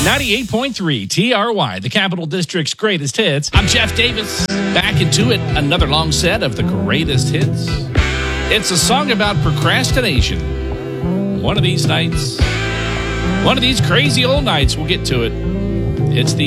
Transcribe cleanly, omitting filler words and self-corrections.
98.3 TRY, the Capital District's greatest hits. I'm Jeff Davis, back into it. Another long set of the greatest hits. It's a song about procrastination. One of these nights, one of these crazy old nights, we'll get to it. It's the